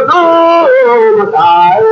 Hãy subscribe cho kênh Ghiền Mì Gõ để không bỏ lỡ